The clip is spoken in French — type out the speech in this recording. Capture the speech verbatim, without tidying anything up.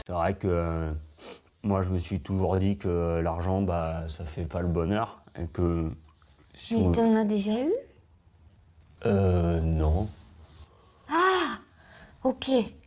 C'est vrai que, heu, moi je me suis toujours dit que l'argent, bah, ça fait pas le bonheur et que si Mais on tu en as déjà eu? heu, non. Ah! OK.